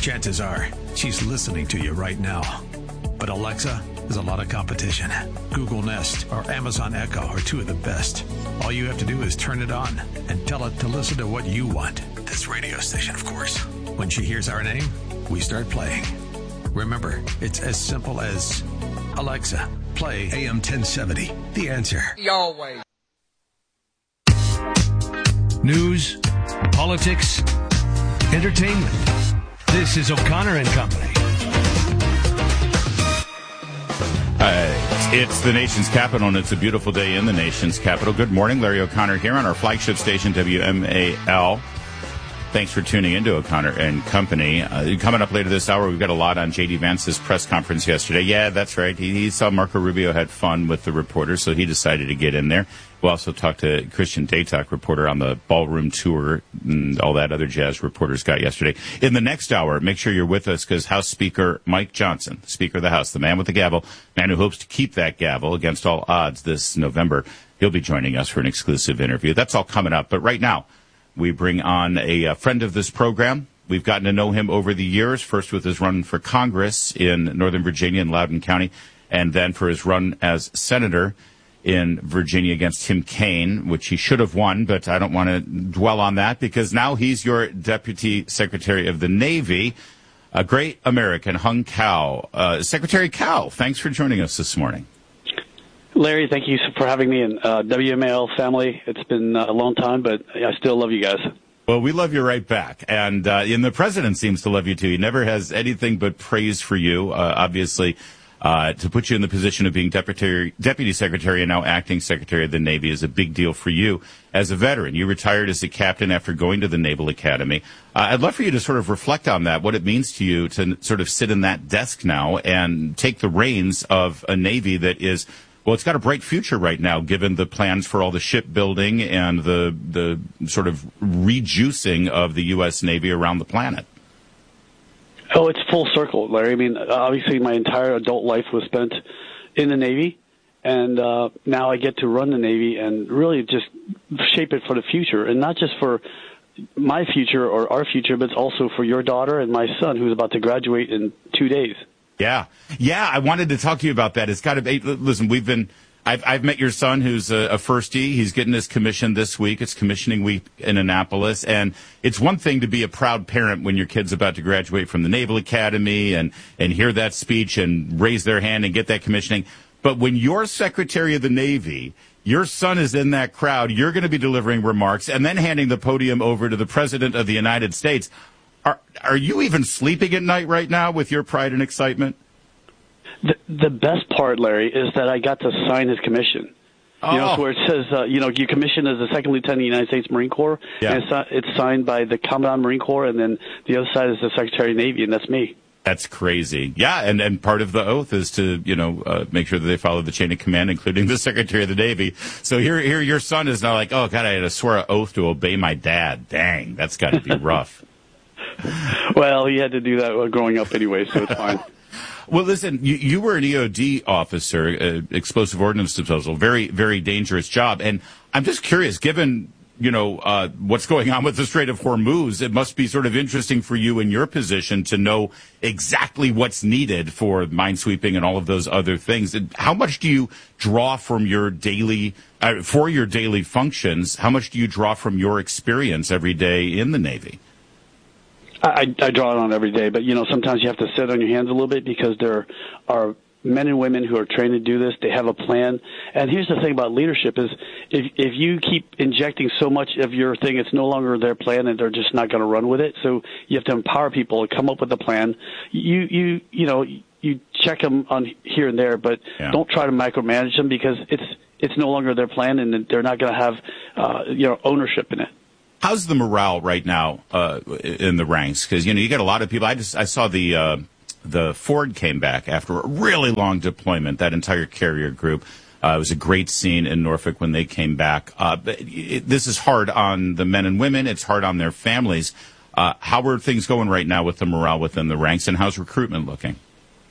chances are she's listening to you right now. But Alexa has a lot of competition. Google Nest or Amazon Echo are two of the best. All you have to do is turn it on and tell it to listen to what you want. This radio station, of course. When she hears our name, we start playing. Remember, it's as simple as, Alexa, play AM 1070. The Answer. Yahweh. News, politics, entertainment. This is O'Connor and Company. It's the nation's capital, and it's a beautiful day in the nation's capital. Good morning, Larry O'Connor here on our flagship station, WMAL. Thanks for tuning into O'Connor and Company. Coming up later this hour, we've got a lot on J.D. Vance's press conference yesterday. Yeah, that's right. He saw Marco Rubio had fun with the reporters, so he decided to get in there. We'll also talk to Christian Daytalk, reporter on the ballroom tour and all that other jazz reporters got yesterday. In the next hour, make sure you're with us because House Speaker Mike Johnson, Speaker of the House, the man with the gavel, man who hopes to keep that gavel against all odds this November, he'll be joining us for an exclusive interview. That's all coming up. But right now, we bring on a friend of this program. We've gotten to know him over the years, first with his run for Congress in Northern Virginia in Loudoun County, and then for his run as senator in Virginia against Tim Kaine, which he should have won, but I don't want to dwell on that because now he's your Deputy Secretary of the Navy, a great American, Hung Cao. Secretary Cao, thanks for joining us this morning. Larry, thank you for having me, and WMAL family. It's been a long time, but I still love you guys. Well, we love you right back, and the president seems to love you too. He never has anything but praise for you. Obviously, to put you in the position of being Deputy Secretary and now Acting Secretary of the Navy is a big deal for you as a veteran. You retired as a captain after going to the Naval Academy. I'd love for you to sort of reflect on that, what it means to you to sort of sit in that desk now and take the reins of a Navy that is, well, it's got a bright future right now, given the plans for all the shipbuilding and the sort of rejuicing of the U.S. Navy around the planet. Oh, it's full circle, Larry. I mean, obviously my entire adult life was spent in the Navy, and now I get to run the Navy and really just shape it for the future, and not just for my future or our future, but also for your daughter and my son, who's about to graduate in 2 days. Yeah. I wanted to talk to you about that. It's got to be, listen, I've met your son who's a firstie. He's getting his commission this week. It's commissioning week in Annapolis. And it's one thing to be a proud parent when your kid's about to graduate from the Naval Academy and hear that speech and raise their hand and get that commissioning. But when you're Secretary of the Navy, your son is in that crowd. You're going to be delivering remarks and then handing the podium over to the President of the United States. Are you even sleeping at night right now with your pride and excitement? The best part, Larry, is that I got to sign his commission. Oh. You know, so where it says, you commissioned as a second lieutenant of the United States Marine Corps, yeah. And it's signed by the Commandant Marine Corps, and then the other side is the Secretary of the Navy, and that's me. That's crazy. Yeah, and part of the oath is to, make sure that they follow the chain of command, including the Secretary of the Navy. So here your son is now like, oh, God, I had to swear an oath to obey my dad. Dang, that's got to be rough. Well, he had to do that growing up anyway, so it's fine. Well, listen, you were an EOD officer, explosive ordnance disposal, very, very dangerous job. And I'm just curious, given, what's going on with the Strait of Hormuz, it must be sort of interesting for you in your position to know exactly what's needed for minesweeping and all of those other things. And how much do you draw from your daily, for your daily functions? How much do you draw from your experience every day in the Navy? I draw it on every day, but, sometimes you have to sit on your hands a little bit because there are men and women who are trained to do this. They have a plan. And here's the thing about leadership is if you keep injecting so much of your thing, it's no longer their plan and they're just not going to run with it. So you have to empower people to come up with a plan. You check them on here and there, but don't try to micromanage them because it's no longer their plan and they're not going to have, ownership in it. How's the morale right now in the ranks? Because you got a lot of people. I saw the Ford came back after a really long deployment. That entire carrier group. It was a great scene in Norfolk when they came back. This is hard on the men and women. It's hard on their families. How are things going right now with the morale within the ranks, and how's recruitment looking?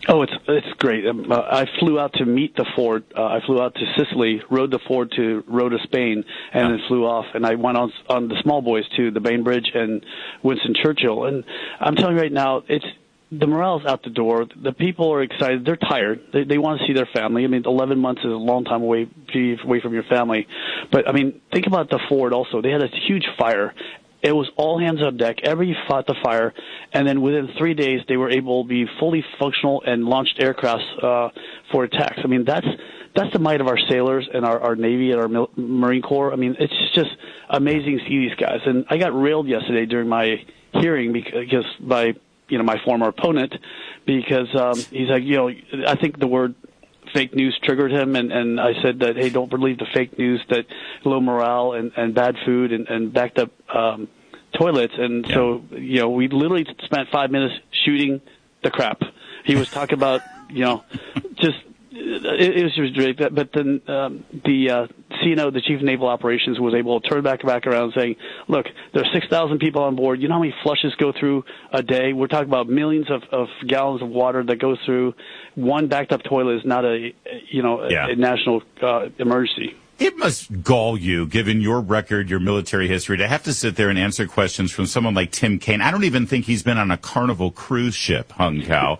Oh, it's great. I flew out to meet the Ford. I flew out to Sicily, rode the Ford to Rota, Spain, and then flew off. And I went on the small boys to the Bainbridge and Winston Churchill. And I'm telling you right now, the morale's out the door. The people are excited. They're tired. They want to see their family. I mean, 11 months is a long time away from your family. But, I mean, think about the Ford also. They had a huge fire. It was all hands on deck. Everybody fought the fire, and then within 3 days, they were able to be fully functional and launched aircraft for attacks. I mean, that's the might of our sailors and our Navy and our Marine Corps. I mean, it's just amazing to see these guys. And I got railed yesterday during my hearing because by my former opponent, because he's like, I think the word fake news triggered him, and I said that, hey, don't believe the fake news, that low morale and bad food and backed up toilets. And so, we literally spent 5 minutes shooting the crap. He was talking about, just it was just great. But then the CNO, the Chief of Naval Operations, was able to turn back around saying, look, there are 6,000 people on board. You know how many flushes go through a day? We're talking about millions of gallons of water that goes through. One backed up toilet is not a national emergency. It must gall you, given your record, your military history, to have to sit there and answer questions from someone like Tim Kaine. I don't even think he's been on a Carnival cruise ship, Hung Kao.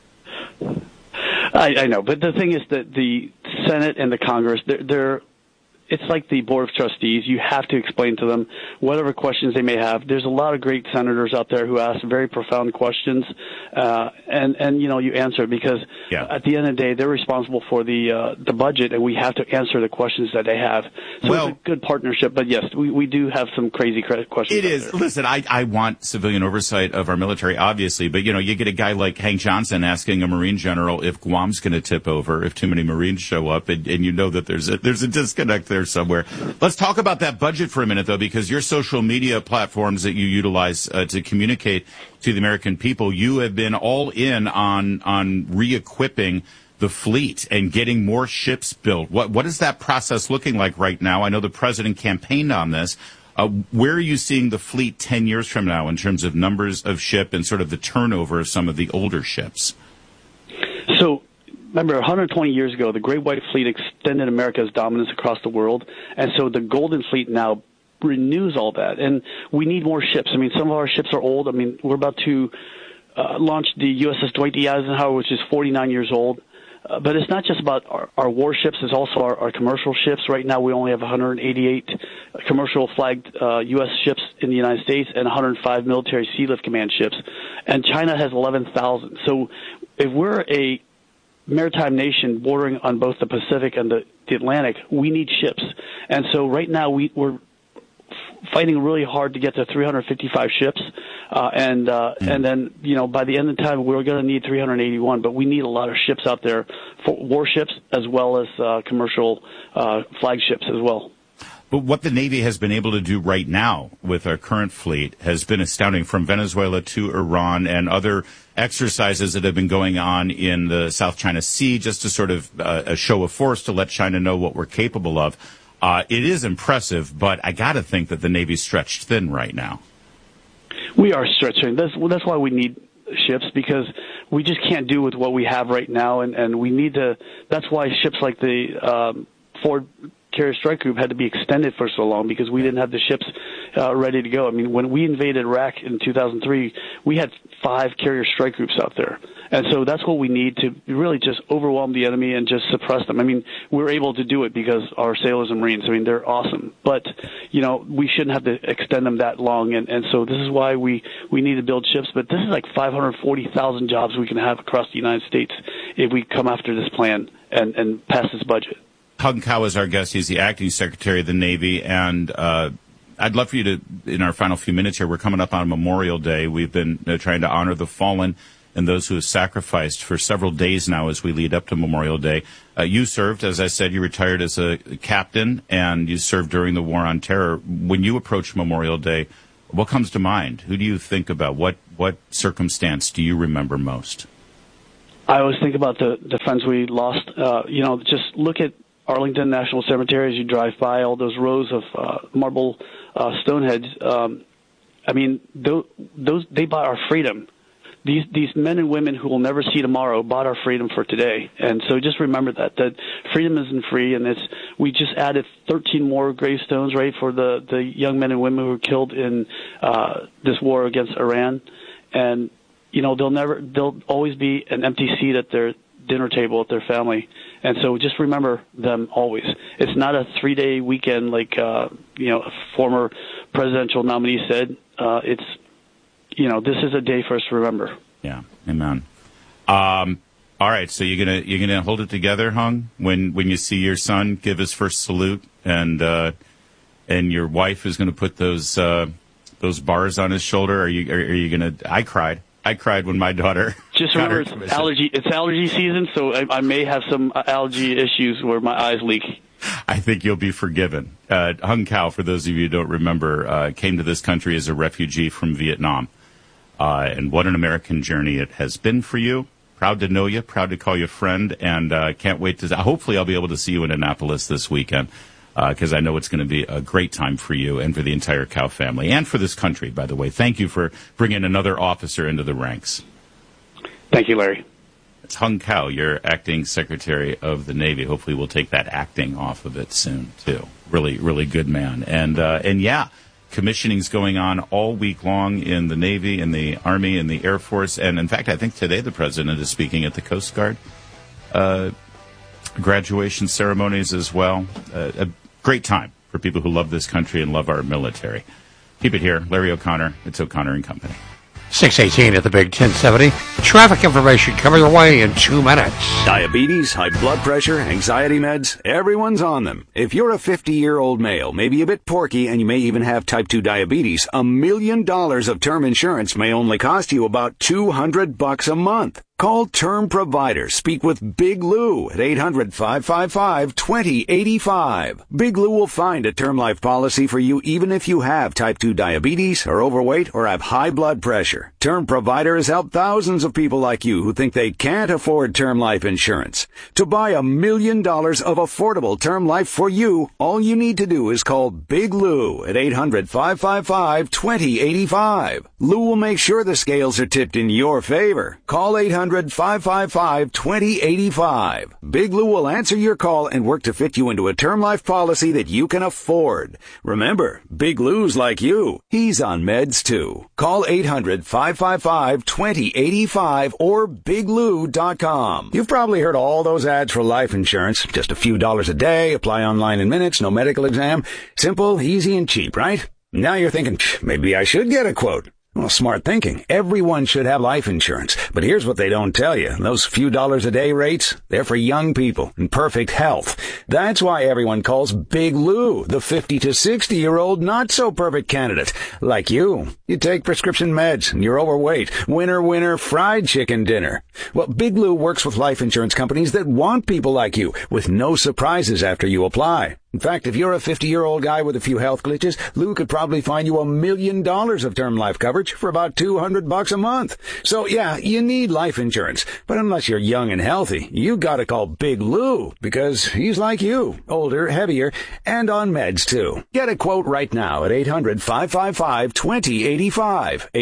I know, but the thing is that the Senate and the Congress, it's like the Board of Trustees. You have to explain to them whatever questions they may have. There's a lot of great senators out there who ask very profound questions, and you answer it because at the end of the day, they're responsible for the budget, and we have to answer the questions that they have. So it's a good partnership, but yes, we do have some crazy questions. It is. Listen, I want civilian oversight of our military, obviously, but you get a guy like Hank Johnson asking a Marine general if Guam's going to tip over if too many Marines show up, and you know that there's a disconnect there somewhere. Let's talk about that budget for a minute, though, because your social media platforms that you utilize to communicate to the American people, you have been all in on re-equipping the fleet and getting more ships built. What is that process looking like right now? I know the president campaigned on this. Where are you seeing the fleet 10 years from now in terms of numbers of ship and sort of the turnover of some of the older ships? So, remember, 120 years ago, the Great White Fleet extended America's dominance across the world, and so the Golden Fleet now renews all that. And we need more ships. I mean, some of our ships are old. I mean, we're about to launch the USS Dwight D. Eisenhower, which is 49 years old. But it's not just about our warships. It's also our commercial ships. Right now, we only have 188 commercial flagged U.S. ships in the United States and 105 military Sea Lift Command ships. And China has 11,000. So if we're a maritime nation bordering on both the Pacific and the Atlantic, we need ships. And so right now we're fighting really hard to get to 355 ships, and then by the end of the time we're going to need 381. But we need a lot of ships out there for warships as well as commercial flagships as well. But what the Navy has been able to do right now with our current fleet has been astounding, from Venezuela to Iran and other exercises that have been going on in the South China Sea, just to sort of a show of force to let China know what we're capable of. It is impressive, but I got to think that the Navy's stretched thin right now. We are stretching. That's why we need ships, because we just can't do with what we have right now, and we need to. That's why ships like the Ford Carrier Strike Group had to be extended for so long, because we didn't have the ships ready to go. I mean, when we invaded Iraq in 2003, we had 5 Carrier Strike Groups out there. And so that's what we need to really just overwhelm the enemy and just suppress them. I mean, we're able to do it because our sailors and Marines, I mean, they're awesome. But, we shouldn't have to extend them that long. And so this is why we need to build ships. But this is like 540,000 jobs we can have across the United States if we come after this plan and pass this budget. Hung Kao is our guest. He's the acting Secretary of the Navy. And I'd love for you to, in our final few minutes here, we're coming up on Memorial Day. We've been trying to honor the fallen and those who have sacrificed for several days now as we lead up to Memorial Day. You served, as I said, you retired as a captain, and you served during the War on Terror. When you approach Memorial Day, what comes to mind? Who do you think about? What circumstance do you remember most? I always think about the friends we lost. Just look at Arlington National Cemetery as you drive by, all those rows of marble stoneheads. Those they bought our freedom. these men and women who will never see tomorrow bought our freedom for today. And so just remember that freedom isn't free, and we just added 13 more gravestones, right, for the young men and women who were killed in this war against Iran. And, there'll always be an empty seat at their dinner table at their family. And so just remember them always. It's not a 3-day weekend like, a former presidential nominee said. It's, this is a day for us to remember. Yeah. Amen. All right. So you're gonna hold it together, Hung, when you see your son give his first salute, and your wife is gonna put those bars on his shoulder. Are you gonna? I cried when my daughter. Just remember, it's allergy season, so I may have some allergy issues where my eyes leak. I think you'll be forgiven. Hung Cao, for those of you who don't remember, came to this country as a refugee from Vietnam. And what an American journey it has been for you. Proud to know you, proud to call you friend, and can't wait to. Hopefully, I'll be able to see you in Annapolis this weekend, because I know it's going to be a great time for you and for the entire Cao family, and for this country, by the way. Thank you for bringing another officer into the ranks. Thank you, Larry. It's Hung Cao, your acting Secretary of the Navy. Hopefully we'll take that acting off of it soon, too. Really, really good man. And yeah, commissioning's going on all week long in the Navy, in the Army, in the Air Force. And, in fact, I think today the President is speaking at the Coast Guard graduation ceremonies as well. A great time for people who love this country and love our military. Keep it here. Larry O'Connor. It's O'Connor and Company. 6:18 at the Big 1070. Traffic information coming your way in 2 minutes. Diabetes, high blood pressure, anxiety meds, everyone's on them. If you're a 50-year-old male, maybe a bit porky, and you may even have type 2 diabetes, $1 million of term insurance may only cost you about $200 a month. Call Term Provider. Speak with Big Lou at 800-555-2085. Big Lou will find a term life policy for you even if you have type 2 diabetes, are overweight, or have high blood pressure. Term Provider has helped thousands of people like you who think they can't afford term life insurance. To buy $1 million of affordable term life for you, all you need to do is call Big Lou at 800-555-2085. Lou will make sure the scales are tipped in your favor. Call 800-555-2085. Big Lou will answer your call and work to fit you into a term life policy that you can afford. Remember, Big Lou's like you. He's on meds too. Call 800-555-2085 or biglou.com. You've probably heard all those ads for life insurance. Just a few dollars a day, apply online in minutes, no medical exam. Simple, easy, and cheap, right? Now you're thinking, maybe I should get a quote. Well, smart thinking. Everyone should have life insurance. But here's what they don't tell you. Those few dollars a day rates, they're for young people in perfect health. That's why everyone calls Big Lou the 50 to 60-year-old not-so-perfect candidate. Like you. You take prescription meds and you're overweight. Winner, fried chicken dinner. Well, Big Lou works with life insurance companies that want people like you with no surprises after you apply. In fact, if you're a 50-year-old guy with a few health glitches, Lou could probably find you $1 million of term life coverage for about $200 a month. So yeah, you need life insurance. But unless you're young and healthy, you gotta call Big Lou because he's like you, older, heavier, and on meds too. Get a quote right now at 800-555-2085.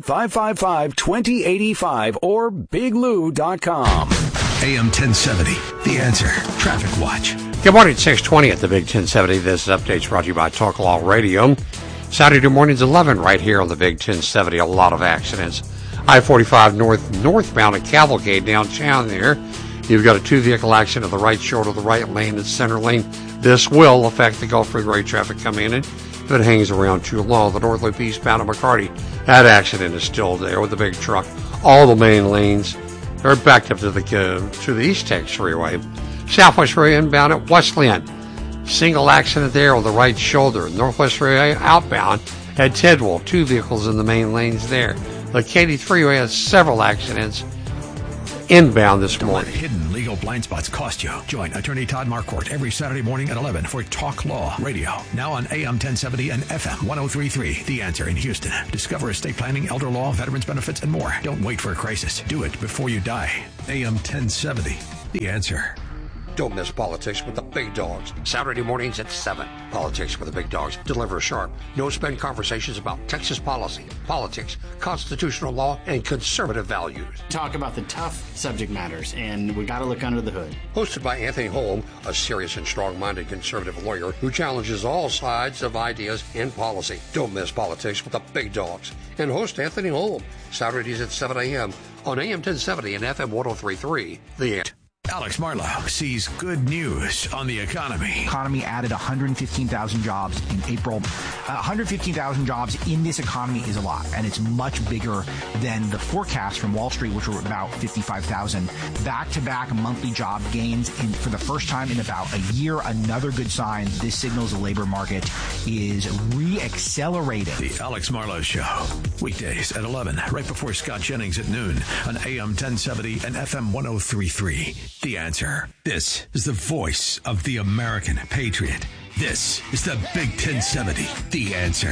800-555-2085 or biglou.com. AM 1070, The Answer. Traffic Watch. Good morning, 6:20 at the Big 1070. This update's brought to you by Talk Law Radio. Saturday mornings 11 right here on the Big 1070. A lot of accidents. I-45 northbound at Cavalcade downtown there. You've got a 2-vehicle accident of the right shoulder, the right lane, and center lane. This will affect the Gulf Freeway traffic coming in if it hangs around too long. The north loop eastbound at McCarty, that accident is still there with the big truck. All the main lanes are backed up to the East Texas Freeway. Southwest Freeway inbound at Westland. Single accident there on the right shoulder. Northwest Freeway outbound at Tidwell. 2 vehicles in the main lanes there. The Katy Freeway has several accidents inbound this morning. Don't let hidden legal blind spots cost you. Join attorney Todd Marquardt every Saturday morning at 11 for Talk Law Radio. Now on AM 1070 and FM 1033. The Answer in Houston. Discover estate planning, elder law, veterans benefits, and more. Don't wait for a crisis. Do it before you die. AM 1070. The Answer. Don't miss Politics with the Big Dogs. Saturday mornings at 7. Politics with the Big Dogs. Deliver sharp, no-spin conversations about Texas policy, politics, constitutional law, and conservative values. Talk about the tough subject matters, and we got to look under the hood. Hosted by Anthony Holm, a serious and strong-minded conservative lawyer who challenges all sides of ideas in policy. Don't miss Politics with the Big Dogs. And host Anthony Holm, Saturdays at 7 a.m. on AM 1070 and FM 103.3. The End. Alex Marlowe sees good news on the economy. Economy added 115,000 jobs in April. 115,000 jobs in this economy is a lot, and it's much bigger than the forecast from Wall Street, which were about 55,000. Back-to-back monthly job gains for the first time in about a year. Another good sign. This signals the labor market is re-accelerating. The Alex Marlowe Show. Weekdays at 11, right before Scott Jennings at noon on AM 1070 and FM 103.3. The Answer. This is the voice of the American patriot. This is the Big 1070. The Answer.